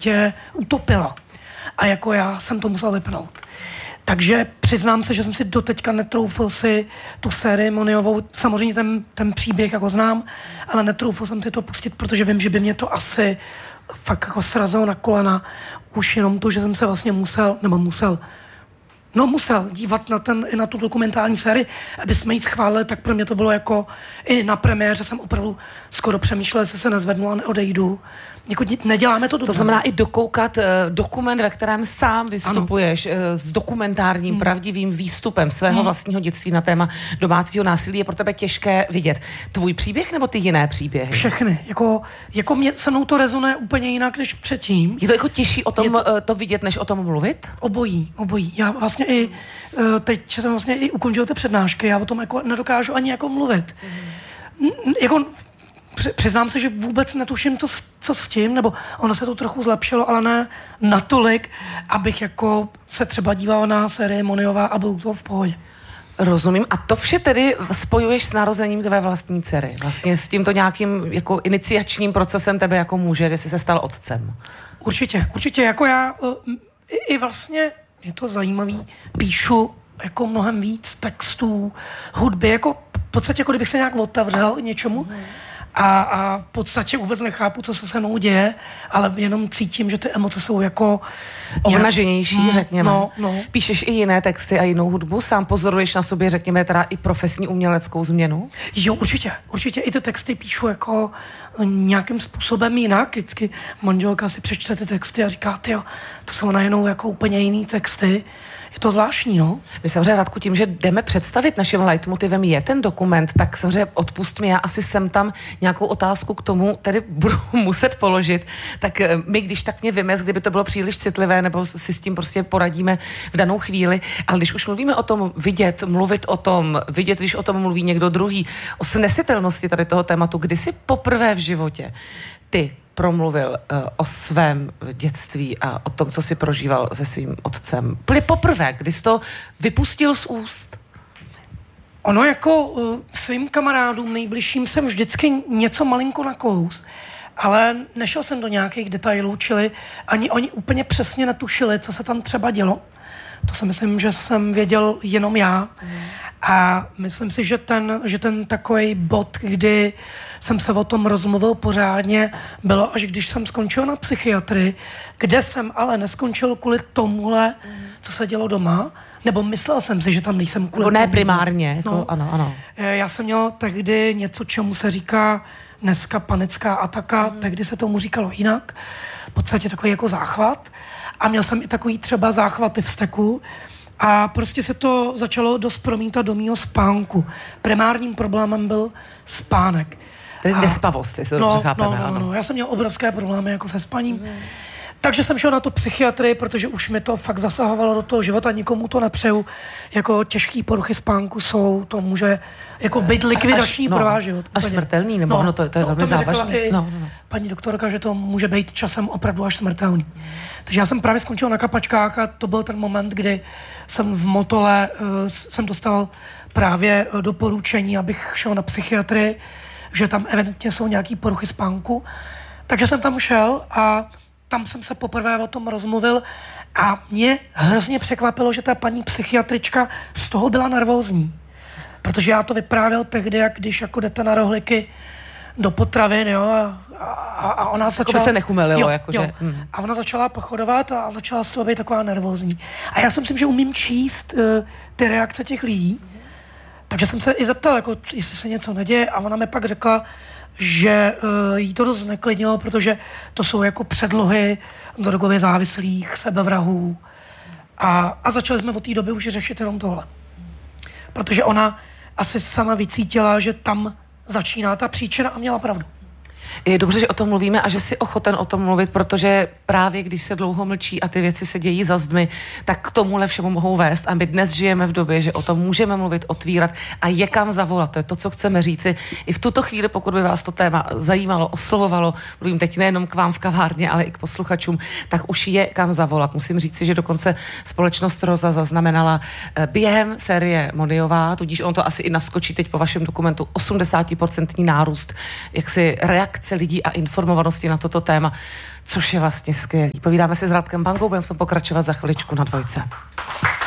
prostě utopila. A jako já jsem to musel vypnout. Takže přiznám se, že jsem si doteďka netroufl si tu sérii Moniovou, samozřejmě ten příběh jako znám, ale netroufl jsem si to pustit, protože vím, že by mě to asi fakt jako srazilo na kolena. Už jenom to, že jsem se vlastně musel dívat na tu dokumentální sérii, aby jsme ji schválili, tak pro mě to bylo jako i na premiéře jsem opravdu skoro přemýšlel, jestli se nezvednu a neodejdu. Jako neděláme to dobře. To znamená i dokoukat dokument, ve kterém sám vystupuješ s dokumentárním, pravdivým výstupem svého vlastního dětství na téma domácího násilí, je pro tebe těžké vidět. Tvůj příběh nebo ty jiné příběhy? Všechny. Jako mě se mnou to rezonuje úplně jinak než předtím. Je to jako těžší o tom to vidět, než o tom mluvit? Obojí. Já vlastně i teď jsem vlastně i ukončil ty přednášky, já o tom jako nedokážu ani jako mluvit. Jako přiznám se, že vůbec netuším, co s tím, nebo ono se to trochu zlepšilo, ale ne natolik, abych jako se třeba díval na sérii Moniová a byl to v pohodě. Rozumím. A to vše tedy spojuješ s narozením tvé vlastní dcery. Vlastně s tímto nějakým jako iniciačním procesem tebe jako muže, že jsi se stal otcem. Určitě. Jako já i vlastně je to zajímavý, píšu jako mnohem víc textů, hudby, jako v podstatě jako kdybych se nějak otevřel něčemu. A v podstatě vůbec nechápu, co se mnou děje, ale jenom cítím, že ty emoce jsou jako obnaženější, řekněme. No. Píšeš i jiné texty a jinou hudbu? Sám pozoruješ na sobě, řekněme, teda i profesní uměleckou změnu? Jo, určitě i ty texty píšu jako nějakým způsobem jinak. Vždycky manželka si přečte ty texty a říká, tyjo, to jsou najednou jako úplně jiný texty. Je to zvláštní, no. My samozřejmě, Radku, tím, že jdeme představit, naším leitmotivem je ten dokument, tak samozřejmě odpust mi, já asi sem tam nějakou otázku k tomu tedy budu muset položit. Tak my, když tak mě vymez, kdyby to bylo příliš citlivé, nebo si s tím prostě poradíme v danou chvíli. Ale když už mluvíme o tom vidět, mluvit o tom, vidět, když o tom mluví někdo druhý, o snesitelnosti tady toho tématu, kdy jsi poprvé v životě ty promluvil o svém dětství a o tom, co si prožíval se svým otcem. Poprvé, kdy jsi to vypustil z úst? Ono jako svým kamarádům nejbližším jsem vždycky něco malinko nakous, ale nešel jsem do nějakých detailů, čili ani oni úplně přesně netušili, co se tam třeba dělo. To si myslím, že jsem věděl jenom já. A myslím si, že ten takový bod, kdy jsem se o tom rozmluvil pořádně, bylo až když jsem skončil na psychiatrii, kde jsem ale neskončil kvůli tomuhle, co se dělo doma, nebo myslel jsem si, že tam nejsem kvůli tomu. Ne primárně, jako, ano. Já jsem měl tehdy něco, čemu se říká dneska panická ataka, tehdy se tomu říkalo jinak, v podstatě takový jako záchvat. A měl jsem i takový třeba záchvaty vzteku a prostě se to začalo dost promítat do mýho spánku. Primárním problémem byl spánek. Tedy nespavost, jestli to dobře chápeme. No. Já jsem měl obrovské problémy jako se spaním. Takže jsem šel na tu psychiatrii, protože už mi to fakt zasahovalo do toho života, nikomu to nepřeju. Jako těžký poruchy spánku jsou, to může jako být likvidační pro váš život. Až smrtelný, nebo to je velmi závažný. Paní doktorka, že to může být časem opravdu až smrtelný. Takže já jsem právě skončil na kapačkách a to byl ten moment, kdy jsem v Motole jsem dostal právě doporučení, abych šel na psychiatrii, že tam evidentně jsou nějaký poruchy spánku. Takže jsem tam šel a tam jsem se poprvé o tom rozmluvil a mě hrozně překvapilo, že ta paní psychiatrička z toho byla nervózní. Protože já to vyprávěl tehdy, jak když jako jdete na rohlíky do potravin, jo, a ona začala... Jako by se nechumelilo, jakože... A ona začala pochodovat a začala z toho být taková nervózní. A já si myslím, že umím číst ty reakce těch lidí, takže jsem se i zeptal, jako, jestli se něco neděje a ona mi pak řekla, že jí to dost neklidnilo, protože to jsou jako předlohy drogově závislých, sebevrahů. A začali jsme od té doby už řešit jenom tohle. Protože ona asi sama vycítila, že tam začíná ta příčina a měla pravdu. Je dobře, že o tom mluvíme a že jsi ochoten o tom mluvit, protože právě když se dlouho mlčí a ty věci se dějí za zdmi, tak k tomuhle všemu mohou vést. A my dnes žijeme v době, že o tom můžeme mluvit, otvírat a je kam zavolat. To je to, co chceme říci. I v tuto chvíli, pokud by vás to téma zajímalo, oslovovalo, mluvím teď nejenom k vám v kavárně, ale i k posluchačům, tak už je kam zavolat. Musím říci, že dokonce společnost Roza zaznamenala během série Moniová, tudíž on to asi i naskočí teď po vašem dokumentu, 80% nárůst jaksi reakce lidí a informovanosti na toto téma. což je vlastně skvělý. Povídáme si s Radkem Bankou, budeme v tom pokračovat za chviličku na Dvojce.